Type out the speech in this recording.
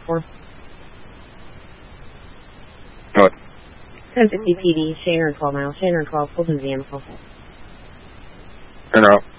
for? What? 1050 PD, Shaner 12 miles, Shaner 12, full to the info. Turn out.